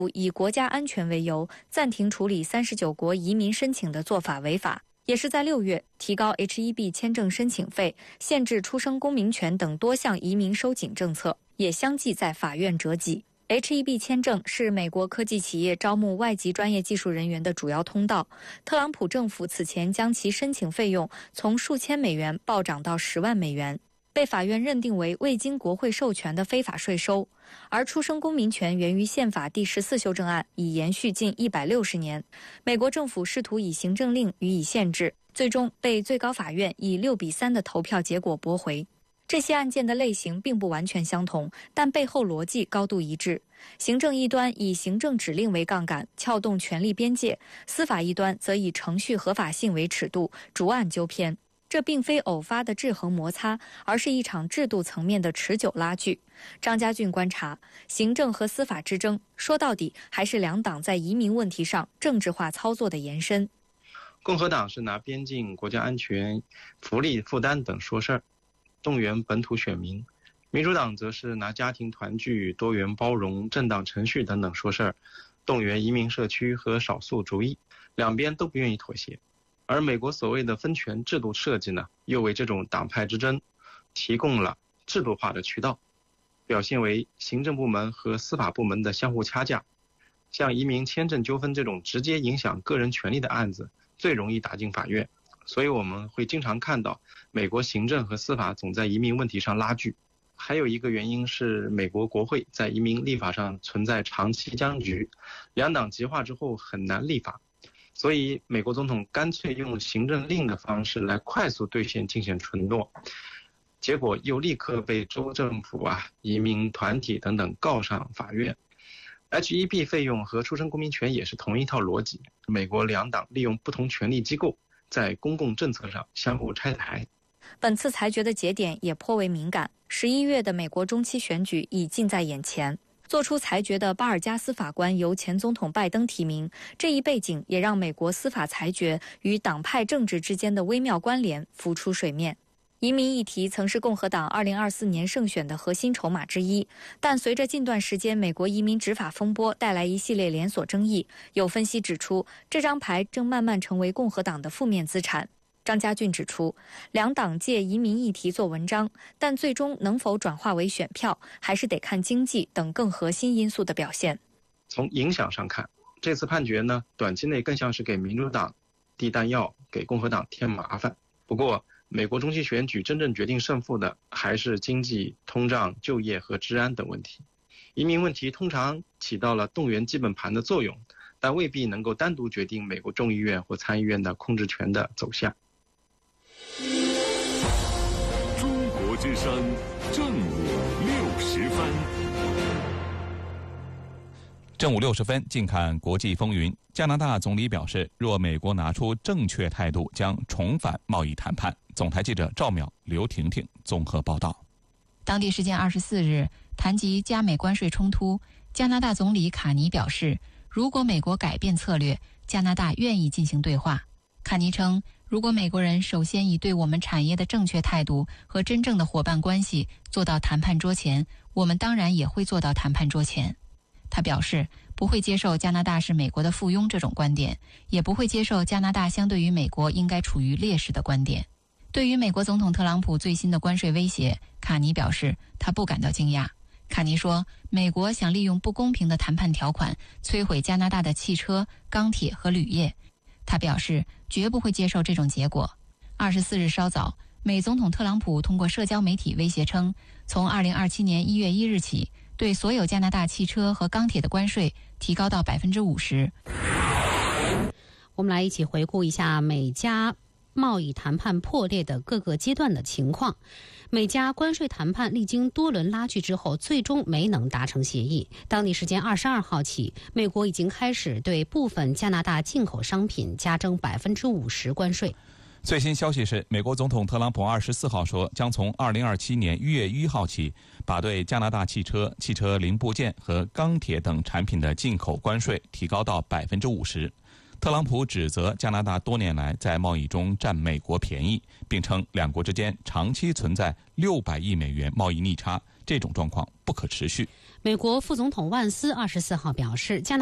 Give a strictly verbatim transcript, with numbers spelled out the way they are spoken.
以国家安全为由暂停处理三十九国移民申请的做法违法，也是在六月提高 H 一 B 签证申请费、限制出生公民权等多项移民收紧政策，也相继在法院折戟。H 一 B 签证是美国科技企业招募外籍专业技术人员的主要通道。特朗普政府此前将其申请费用从数千美元暴涨到十万美元，被法院认定为未经国会授权的非法税收。而出生公民权源于宪法第十四修正案，已延续近一百六十年。美国政府试图以行政令予以限制，最终被最高法院以六比三的投票结果驳回。这些案件的类型并不完全相同，但背后逻辑高度一致。行政一端以行政指令为杠杆，撬动权力边界；司法一端则以程序合法性为尺度，逐案纠偏。这并非偶发的制衡摩擦，而是一场制度层面的持久拉锯。张家俊观察，行政和司法之争，说到底还是两党在移民问题上政治化操作的延伸。 共和党是拿边境、国家安全、福利负担等说事儿，动员本土选民；民主党则是拿家庭团聚、多元包容、政党程序等等说事儿，动员移民社区和少数族裔。两边都不愿意妥协。而美国所谓的分权制度设计呢，又为这种党派之争提供了制度化的渠道，表现为行政部门和司法部门的相互掐架。像移民签证纠纷这种直接影响个人权利的案子，最容易打进法院。所以我们会经常看到美国行政和司法总在移民问题上拉锯。还有一个原因是美国国会在移民立法上存在长期僵局，两党极化之后很难立法。所以美国总统干脆用行政令的方式来快速兑现竞选承诺，结果又立刻被州政府啊、移民团体等等告上法院。H 一 B 费用和出生公民权也是同一套逻辑，美国两党利用不同权力机构在公共政策上相互拆台。 本次裁决的节点也颇为敏感，十一月的美国中期选举已近在眼前。做出裁决的巴尔加斯法官由前总统拜登提名，这一背景也让美国司法裁决与党派政治之间的微妙关联浮出水面。移民议题曾是共和党二零二四年胜选的核心筹码之一，但随着近段时间美国移民执法风波带来一系列连锁争议，有分析指出，这张牌正慢慢成为共和党的负面资产。张家俊指出，两党借移民议题做文章，但最终能否转化为选票，还是得看经济等更核心因素的表现。 从影响上看，这次判决呢，短期内更像是给民主党递弹药，给共和党添麻烦。不过，美国中期选举真正决定胜负的还是经济、通胀、就业和治安等问题。移民问题通常起到了动员基本盘的作用，但未必能够单独决定美国众议院或参议院的控制权的走向。 中国之声正午六十分， 正午六十分，近看国际风云。加拿大总理表示，若美国拿出正确态度，将重返贸易谈判。总台记者赵淼、刘婷婷综合报道。 当地时间二十四日，谈及加美关税冲突，加拿大总理卡尼表示，如果美国改变策略，加拿大愿意进行对话。卡尼称，如果美国人首先以对我们产业的正确态度和真正的伙伴关系做到谈判桌前，我们当然也会做到谈判桌前。他表示，不会接受加拿大是美国的附庸这种观点，也不会接受加拿大相对于美国应该处于劣势的观点。对于美国总统特朗普最新的关税威胁，卡尼表示他不感到惊讶。卡尼说，美国想利用不公平的谈判条款摧毁加拿大的汽车、钢铁和铝业。他表示绝不会接受这种结果。二十四日稍早，美总统特朗普通过社交媒体威胁称，从二零二七年一月一日起，对所有加拿大汽车和钢铁的关税提高到百分之五十。 我们来一起回顾一下美加贸易谈判破裂的各个阶段的情况。美加关税谈判历经多轮拉锯之后，最终没能达成协议。当地时间二十二号起，美国已经开始对部分加拿大进口商品加征百分之五十关税。 最新消息是，美国总统特朗普二十四号说，将从二零二七年一月一号起，把对加拿大汽车、汽车零部件和钢铁等产品的进口关税提高到百分之五十。特朗普指责加拿大多年来在贸易中占美国便宜，并称两国之间长期存在六百亿美元贸易逆差， 这种状况不可持续。 美国副总统万斯二十四号表示，加